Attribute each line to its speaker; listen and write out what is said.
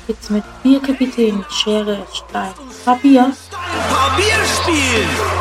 Speaker 1: geht's mit 4 Kapitänen, Schere, Stein, Papier.
Speaker 2: Papier spielen!